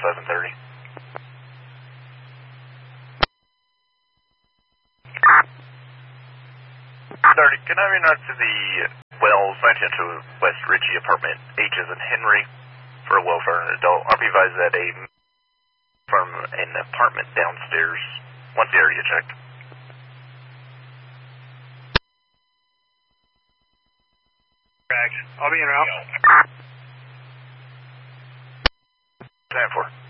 730. 30, can I have you to the Wells 910 West Ritchie apartment, H as in Henry, for a welfare and adult. I'll be advised that from an apartment downstairs, once the area checked. I'll be en route. 10-4.